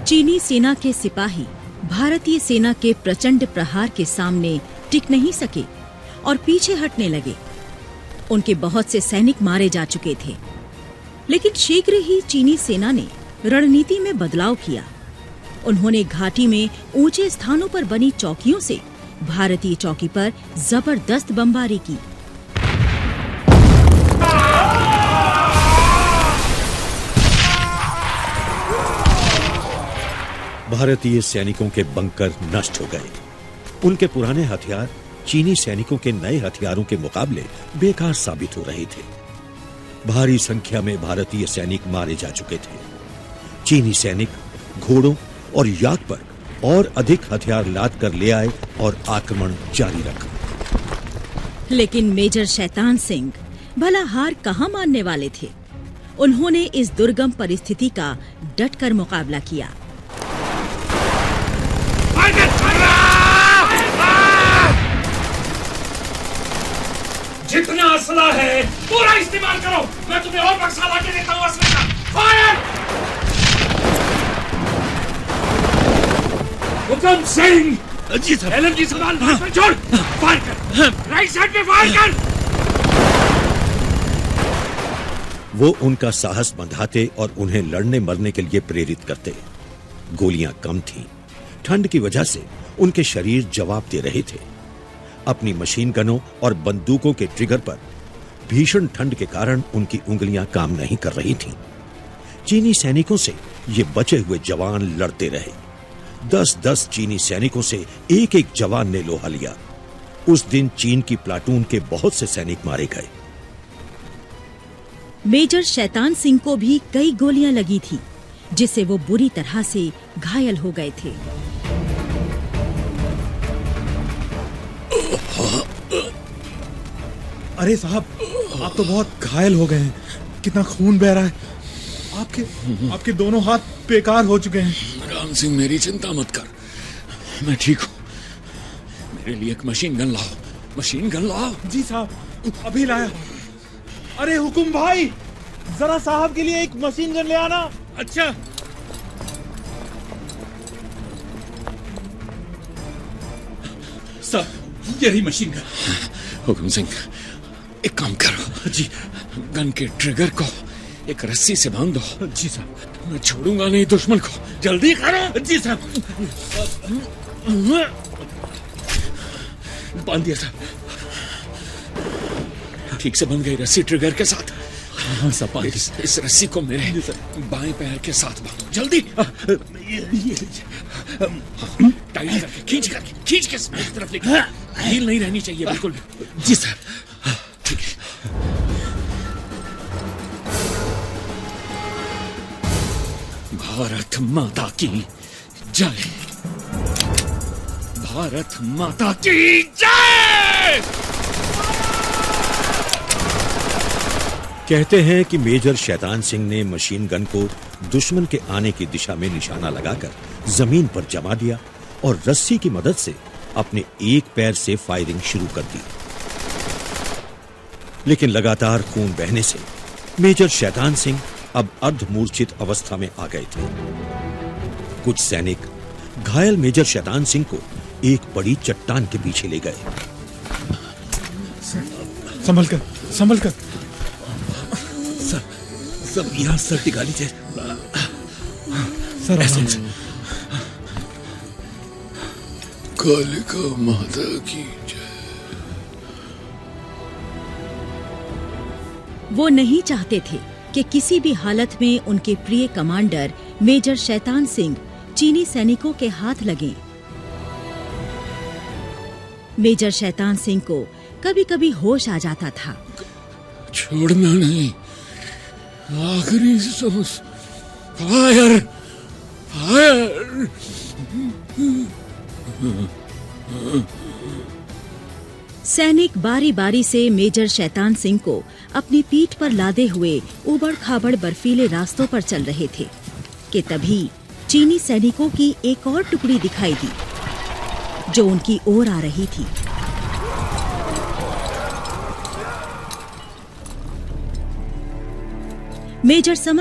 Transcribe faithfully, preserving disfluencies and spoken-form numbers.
चीनी सेना के सिपाही भारतीय सेना के प्रचंड प्रहार के सामने टिक नहीं सके और पीछे हटने लगे। उनके बहुत से सैनिक मारे जा चुके थे, लेकिन शीघ्र ही चीनी सेना ने रणनीति में बदलाव किया। उन्होंने घाटी में ऊंचे स्थानों पर बनी चौकियों से भारतीय चौकी पर जबरदस्त बमबारी की। भारतीय सैनिकों के बंकर नष्ट हो गए। उनके पुराने हथियार चीनी सैनिकों के नए हथियारों के मुकाबले बेकार साबित हो रहे थे। भारी संख्या में भारतीय सैनिक मारे जा चुके थे। चीनी सैनिक घोड़ों और याक पर और अधिक हथियार लाद कर ले आए और आक्रमण जारी रखा। लेकिन मेजर शैतान सिंह भला हार कहां मानने वाले थे। उन्होंने इस दुर्गम परिस्थिति का डटकर मुकाबला किया। जितना असला है पूरा इस्तेमाल करो। मैं तुम्हें और बक्सा ला के देता हूँ असले का। फायर! हुकम सिंह। जी सर। एलएमजी संभाल, हाँ। छोड़। फायर कर। हाँ। राइट साइड पे फायर कर। वो उनका साहस बंधाते और उन्हें लड़ने मरने के लिए प्रेरित करते। गोलियां कम थीं। ठंड की वजह से उनके शरीर जवाब दे रहे थे। अपनी मशीन गनों और बंदूकों के ट्रिगर पर भीषण ठंड के कारण उनकी उंगलियां काम नहीं कर रही थीं। चीनी सैनिकों से ये बचे हुए जवान लड़ते रहे। दस दस चीनी सैनिकों से एक एक जवान ने लोहा लिया। उस दिन चीन की प्लाटून के बहुत से सैनिक मारे गए। मेजर शैतान सिंह को भी कई गोलियां लगी थी, जिससे वो बुरी तरह से घायल हो गए थे। अरे साहब, आप तो बहुत घायल हो गए हैं। कितना खून बह रहा है। आपके आपके दोनों हाथ बेकार हो चुके हैं। राम सिंह, मेरी चिंता मत कर, मैं ठीक हूँ। मेरे लिए एक मशीन गन लाओ। मशीन गन लाओ। जी साहब, अभी लाया। अरे हुकुम भाई, जरा साहब के लिए एक मशीन गन ले आना। अच्छा। सर, यही मशीन गन। हुकुम सिंह, एक काम करो। जी। गन के ट्रिगर को एक रस्सी से बांध दो। जी साहब। मैं छोड़ूंगा नहीं दुश्मन को। जल्दी करो। जी साहब। बांध दिया साहब। ठीक से बंध गई रस्सी ट्रिगर के साथ। हाँ साहब। इस, इस रस्सी को मेरे बाएं पैर के साथ बांधो। जल्दी। टाइट करके, खींच करके, खींच के इस तरफ लेके। ढील नहीं रहनी चाहिए बिल्कुल भी। जी सर। ठीक है। भारत माता की जय। भारत माता की जय। कहते हैं कि मेजर शैतान सिंह ने मशीन गन को दुश्मन के आने की दिशा में निशाना लगाकर जमीन पर जमा दिया और रस्सी की मदद से अपने एक पैर से फायरिंग शुरू कर दी। लेकिन लगातार खून बहने से मेजर शैतान सिंह अब अर्धमूर्छित अवस्था में आ गए थे। कुछ सैनिक घायल मेजर शैतान सिंह को एक बड़ी चट्टान के पीछे ले गए। संभल कर, संभल कर। सर, सब यहां सर टिका लीजिए। सर, ऐसे कालिका माता की जय। वो नहीं चाहते थे कि किसी भी हालत में उनके प्रिय कमांडर मेजर शैतान सिंह चीनी सैनिकों के हाथ लगें। मेजर शैतान सिंह को कभी-कभी होश आ जाता था। छोड़ना नहीं, आखिरी सांस। Fire, fire. सैनिक बारी बारी से मेजर शैतान सिंह को अपनी पीठ पर लादे हुए उबड़ खाबड़ बर्फीले रास्तों पर चल रहे थे कि तभी चीनी सैनिकों की एक और टुकड़ी दिखाई दी जो उनकी ओर आ रही थी। मेजर समझ